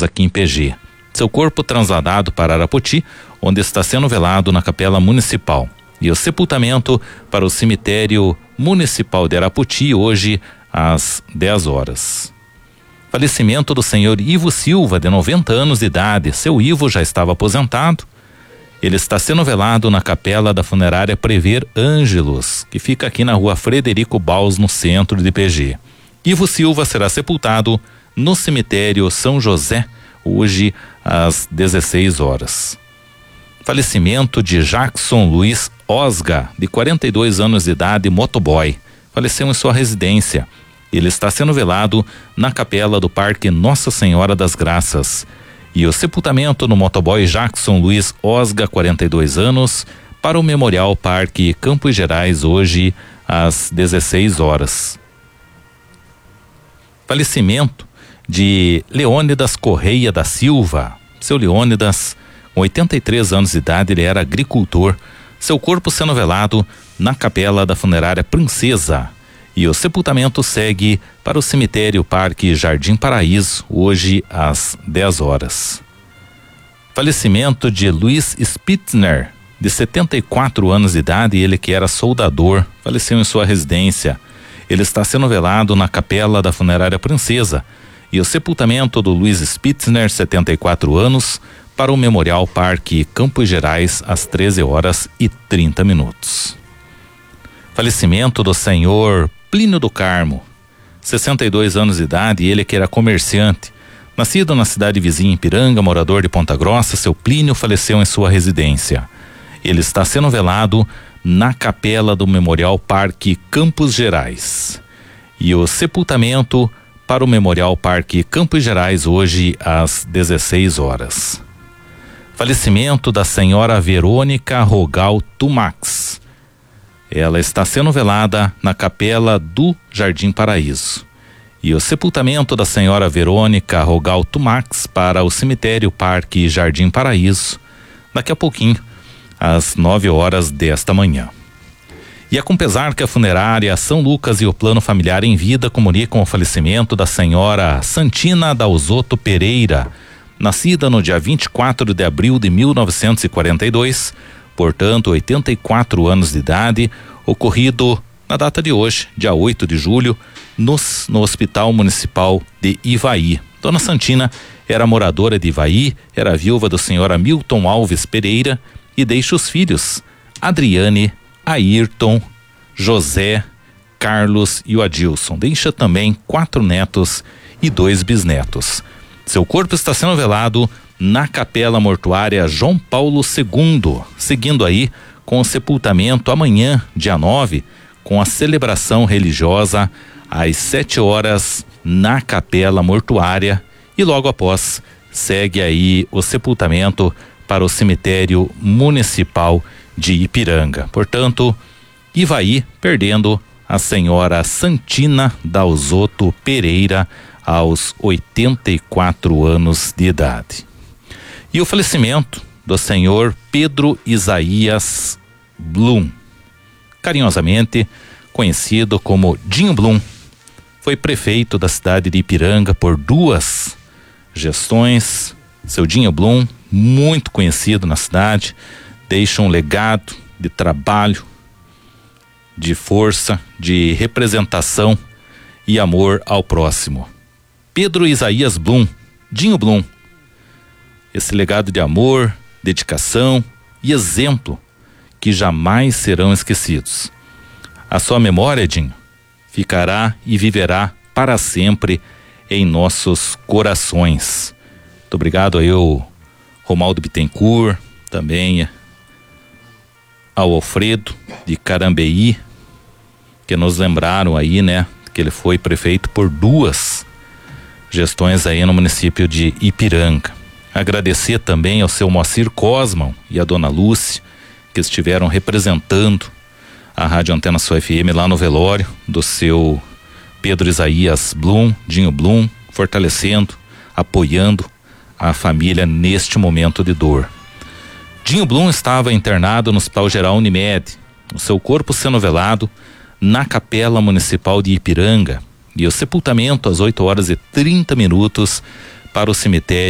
horas aqui em PG. Seu corpo trasladado para Arapoti, onde está sendo velado na Capela Municipal. E o sepultamento para o cemitério municipal de Arapoti hoje às 10 horas. Falecimento do senhor Ivo Silva, de 90 anos de idade. Seu Ivo já estava aposentado. Ele está sendo velado na capela da funerária Prever Ângelos, que fica aqui na rua Frederico Baus, no centro de PG. Ivo Silva será sepultado no cemitério São José, hoje às 16 horas. Falecimento de Jackson Luiz Osga, de 42 anos de idade, motoboy. Faleceu em sua residência. Ele está sendo velado na capela do Parque Nossa Senhora das Graças. E o sepultamento no motoboy Jackson Luiz Osga, 42 anos, para o Memorial Parque Campos Gerais, hoje às 16 horas. Falecimento de Leônidas Correia da Silva. Seu Leônidas, com 83 anos de idade, ele era agricultor. Seu corpo sendo velado na capela da funerária Princesa. E o sepultamento segue para o cemitério Parque Jardim Paraíso, hoje às 10 horas. Falecimento de Luiz Spitzner, de 74 anos de idade, ele que era soldador, faleceu em sua residência. Ele está sendo velado na capela da funerária Princesa. E o sepultamento do Luiz Spitzner, 74 anos, para o Memorial Parque Campos Gerais, às 13 horas e 30 minutos. Falecimento do senhor Plínio do Carmo, 62 anos de idade, ele que era comerciante. Nascido na cidade vizinha Ipiranga, morador de Ponta Grossa, seu Plínio faleceu em sua residência. Ele está sendo velado na capela do Memorial Parque Campos Gerais. E o sepultamento para o Memorial Parque Campos Gerais, hoje às 16 horas. Falecimento da senhora Verônica Rogal Tumax. Ela está sendo velada na capela do Jardim Paraíso. E o sepultamento da senhora Verônica Rogal Tumax para o cemitério Parque Jardim Paraíso, daqui a pouquinho, às 9 horas desta manhã. E é com pesar que a funerária São Lucas e o Plano Familiar em Vida comunicam o falecimento da senhora Santina Dalzotto Pereira, nascida no dia 24 de abril de 1942, portanto 84 anos de idade, ocorrido na data de hoje, dia 8 de julho, no Hospital Municipal de Ivaí. Dona Santina era moradora de Ivaí, era viúva do senhor Hamilton Alves Pereira e deixa os filhos Adriane, Ayrton, José, Carlos e o Adilson. Deixa também 4 netos e 2 bisnetos. Seu corpo está sendo velado na Capela Mortuária João Paulo II, seguindo aí com o sepultamento amanhã, dia 9, com a celebração religiosa às 7 horas na Capela Mortuária, e logo após segue aí o sepultamento para o cemitério municipal de Ipiranga. Portanto, Ivaí perdendo a senhora Santina Dalzotto Pereira aos 84 anos de idade. E o falecimento do senhor Pedro Isaías Blum, carinhosamente conhecido como Dinho Blum, foi prefeito da cidade de Ipiranga por 2 gestões. Seu Dinho Blum, muito conhecido na cidade, deixa um legado de trabalho, de força, de representação e amor ao próximo. Pedro Isaías Blum, Dinho Blum, esse legado de amor, dedicação e exemplo que jamais serão esquecidos. A sua memória, Dinho, ficará e viverá para sempre em nossos corações. Muito obrigado aí ao Romaldo Bittencourt, também ao Alfredo de Carambeí, que nos lembraram aí, né, que ele foi prefeito por 2 gestões aí no município de Ipiranga. Agradecer também ao seu Moacir Cosman e a dona Lúcia, que estiveram representando a Rádio Antena Sul FM lá no velório do seu Pedro Isaías Blum, Dinho Blum, fortalecendo, apoiando a família neste momento de dor. Dinho Blum estava internado no Hospital Geral Unimed, o seu corpo sendo velado na Capela Municipal de Ipiranga, e o sepultamento às 8 horas e 30 minutos para o cemitério